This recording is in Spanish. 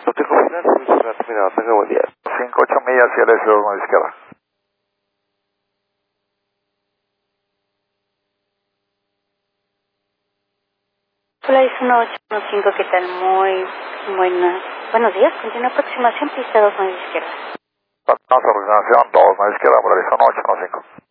Usted confirma, terminado, tenga buen día. 58 millas hacia el S2 con la izquierda. Hola, es 1815, ¿qué tal? Muy buenos días. Continúa aproximación, pista 2 con la izquierda. Vamos a aproximación 2 con la izquierda, por la 1815.